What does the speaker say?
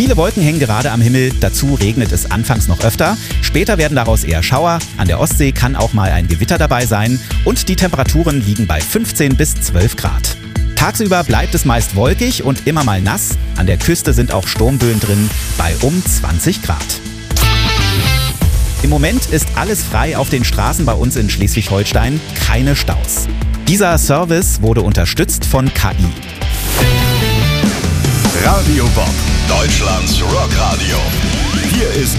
Viele Wolken hängen gerade am Himmel, dazu regnet es anfangs noch öfter. Später werden daraus eher Schauer, an der Ostsee kann auch mal ein Gewitter dabei sein und die Temperaturen liegen bei 15 bis 12 Grad. Tagsüber bleibt es meist wolkig und immer mal nass, an der Küste sind auch Sturmböen drin bei um 20 Grad. Im Moment ist alles frei auf den Straßen bei uns in Schleswig-Holstein, keine Staus. Dieser Service wurde unterstützt von KI. Radio Bob, Deutschlands Rockradio. Hier ist